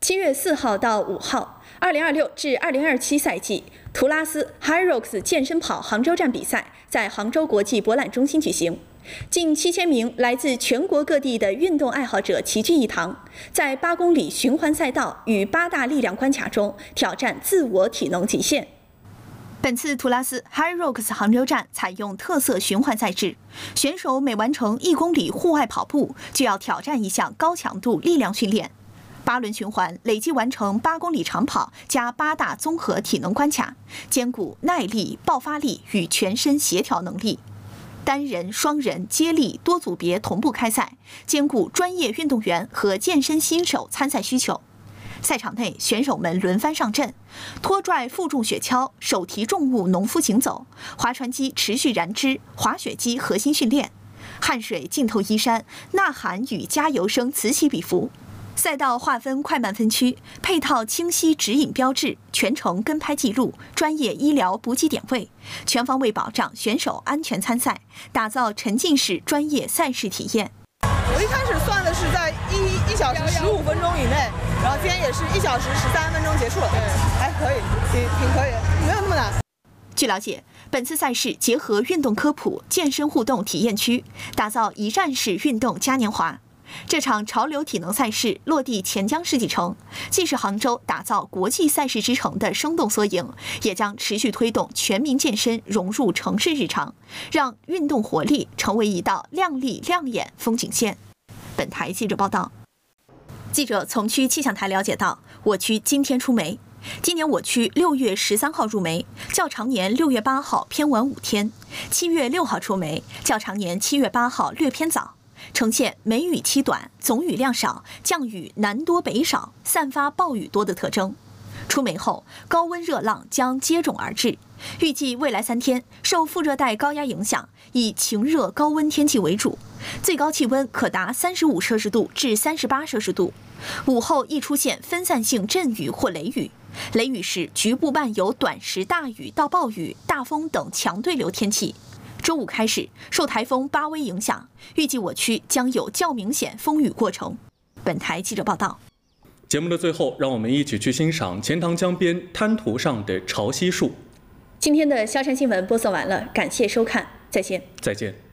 7月4号到5号，2026至2027赛季图拉斯 HYROX 健身跑杭州站比赛在杭州国际博览中心举行。近7000名来自全国各地的运动爱好者齐聚一堂，在8公里循环赛道与8大力量关卡中挑战自我体能极限。本次图拉斯 HYROX 杭州站采用特色循环赛制，选手每完成1公里户外跑步，就要挑战一项高强度力量训练。8轮循环累计完成8公里长跑加8大综合体能关卡，兼顾耐力、爆发力与全身协调能力。单人、双人、接力多组别同步开赛，兼顾专业运动员和健身新手参赛需求。赛场内，选手们轮番上阵，拖拽负重雪橇、手提重物农夫行走，划船机持续燃脂，滑雪机核心训练，汗水浸透衣衫，呐喊与加油声此起彼伏。赛道划分快慢分区，配套清晰指引标志，全程跟拍记录，专业医疗补给点位，全方位保障选手安全参赛，打造沉浸式专业赛事体验。 我一开始算的是在1小时15分钟以内，然后今天也是1小时13分钟结束了，还可以，挺可以，没有那么难。 据了解，本次赛事结合运动科普、健身互动体验区，打造一站式运动嘉年华。这场潮流体能赛事落地钱江世纪城，既是杭州打造国际赛事之城的生动缩影，也将持续推动全民健身融入城市日常，让运动活力成为一道亮丽亮眼风景线。本台记者报道。记者从区气象台了解到，我区今天出梅。今年我区6月13号入梅，较常年6月8号偏晚5天；7月6号出梅，较常年7月8号略偏早。呈现梅雨期短、总雨量少、降雨南多北少、散发暴雨多的特征。出梅后，高温热浪将接踵而至。预计未来3天，受副热带高压影响，以晴热高温天气为主，最高气温可达35摄氏度至38摄氏度。午后易出现分散性阵雨或雷雨，雷雨时局部伴有短时大雨到暴雨、大风等强对流天气。周五开始，受台风巴威影响，预计我区将有较明显风雨过程。本台记者报道。 节目的最后，让我们一起去欣赏钱塘江边滩涂上的潮汐树。 今天的萧山新闻播送完了，感谢收看，再见。 再见。